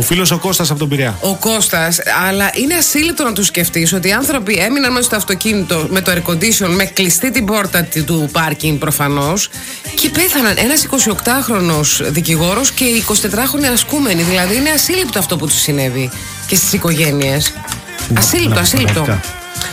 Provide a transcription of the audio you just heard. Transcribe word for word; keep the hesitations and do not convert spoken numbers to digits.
φίλος ο Κώστας από τον Πειραιά. Ο Κώστας, αλλά είναι ασύλληπτο να του σκεφτείς ότι οι άνθρωποι έμειναν μέσα στο αυτοκίνητο με το air condition, με κλειστή την πόρτα του πάρκινγκ προφανώς, και πέθαναν ένας εικοσιοκτάχρονος δικηγόρος και εικοσιτετράχρονοι ασκούμενοι. Δηλαδή είναι ασύλληπτο αυτό που τους συνέβη και στις οικογένειες. Ασύλληπτο, ασύλληπτο.